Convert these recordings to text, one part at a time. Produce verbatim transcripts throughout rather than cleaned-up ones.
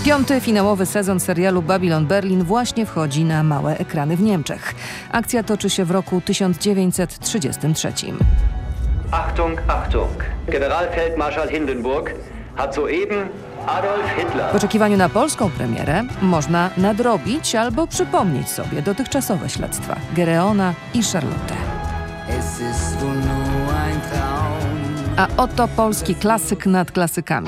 Piąty finałowy sezon serialu Babylon Berlin właśnie wchodzi na małe ekrany w Niemczech. Akcja toczy się w roku tysiąc dziewięćset trzydziestym trzecim. Achtung, Achtung! Generalfeldmarschall Hindenburg hat soeben Adolf Hitler. W oczekiwaniu na polską premierę można nadrobić albo przypomnieć sobie dotychczasowe śledztwa Gereona i Charlotte. A oto polski klasyk nad klasykami.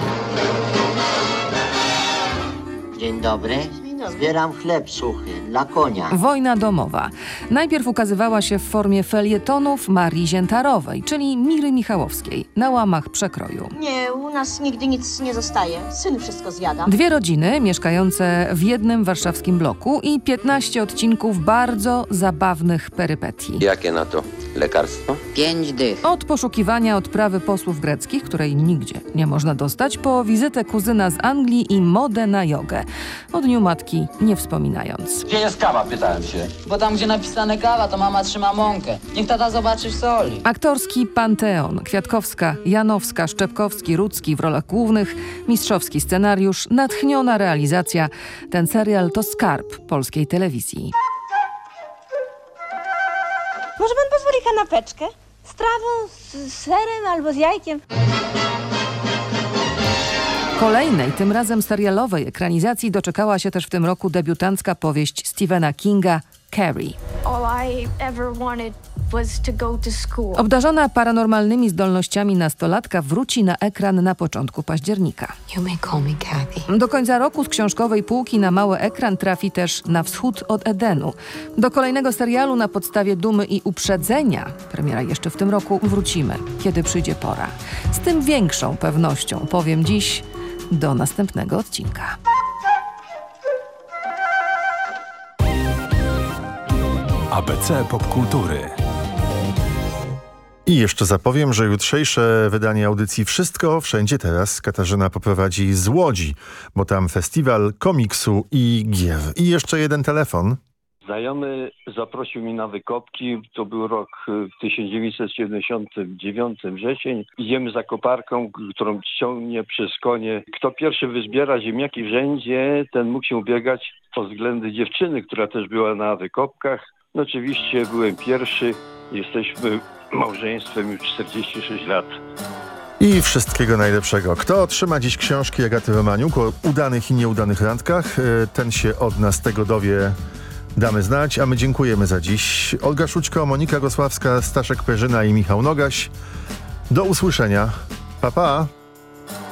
Dzień dobry. Zbieram chleb suchy dla konia. Wojna domowa. Najpierw ukazywała się w formie felietonów Marii Ziętarowej, czyli Miry Michałowskiej, na łamach przekroju. Nie, u nas nigdy nic nie zostaje. Syn wszystko zjada. Dwie rodziny mieszkające w jednym warszawskim bloku i piętnaście odcinków bardzo zabawnych perypetii. Jakie na to lekarstwo? Pięć dych. Od poszukiwania odprawy posłów greckich, której nigdzie nie można dostać, po wizytę kuzyna z Anglii i modę na jogę. O dniu matki nie wspominając. Gdzie jest kawa, pytałem się. Bo tam, gdzie napisane kawa, to mama trzyma mąkę. Niech tata zobaczy w soli. Aktorski panteon. Kwiatkowska, Janowska, Szczepkowski, Rudzki w rolach głównych, mistrzowski scenariusz, natchniona realizacja. Ten serial to skarb polskiej telewizji. Może pan pozwoli kanapeczkę? Z trawą, z serem albo z jajkiem? Kolejnej, tym razem serialowej ekranizacji doczekała się też w tym roku debiutancka powieść Stephena Kinga Carrie. All I ever wanted was to go to school. Obdarzona paranormalnymi zdolnościami nastolatka wróci na ekran na początku października. You may call me Kathy. Do końca roku z książkowej półki na mały ekran trafi też Na wschód od Edenu. Do kolejnego serialu na podstawie Dumy i Uprzedzenia, premiera jeszcze w tym roku, wrócimy, kiedy przyjdzie pora. Z tym większą pewnością powiem dziś do następnego odcinka. A B C Popkultury. I jeszcze zapowiem, że jutrzejsze wydanie audycji Wszystko Wszędzie Teraz Katarzyna poprowadzi z Łodzi, bo tam festiwal komiksu i gier. I jeszcze jeden telefon. Znajomy zaprosił mnie na wykopki, to był rok tysiąc dziewięćset siedemdziesiąty dziewiąty wrzesień. Idziemy za koparką, którą ciągnie przez konie. Kto pierwszy wyzbiera ziemniaki w rzędzie, ten mógł się ubiegać o względy dziewczyny, która też była na wykopkach. No oczywiście byłem pierwszy, jesteśmy małżeństwem już czterdzieści sześć lat. I wszystkiego najlepszego. Kto otrzyma dziś książki Agaty Romaniuk o udanych i nieudanych randkach, ten się od nas tego dowie. Damy znać, a my dziękujemy za dziś. Olga Szućko, Monika Gosławska, Staszek Perzyna i Michał Nogaś. Do usłyszenia. Pa, pa.